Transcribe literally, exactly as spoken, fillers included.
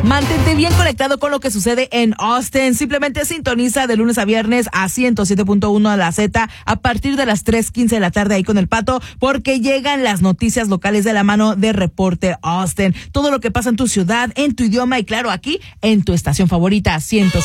Mantente bien conectado con lo que sucede en Austin. Simplemente sintoniza de lunes a viernes a ciento siete punto uno a la Z a partir de las tres quince de la tarde ahí con el Pato, porque llegan las noticias locales de la mano de Reporte Austin. Todo lo que pasa en tu ciudad, en tu idioma y claro, aquí en tu estación favorita, ciento